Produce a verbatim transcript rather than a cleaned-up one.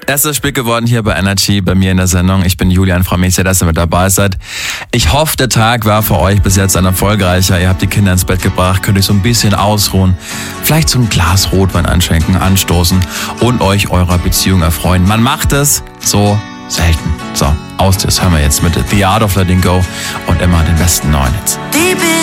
Es ist spät geworden hier bei Energy, bei mir in der Sendung. Ich bin Julian, freue mich sehr, dass ihr mit dabei seid. Ich hoffe, der Tag war für euch bis jetzt ein erfolgreicher. Ihr habt die Kinder ins Bett gebracht, könnt euch so ein bisschen ausruhen, vielleicht so ein Glas Rotwein einschenken, anstoßen und euch eurer Beziehung erfreuen. Man macht es so selten. So, aus das hören wir jetzt mit The Art of Letting Go und immer den besten neuen Hits.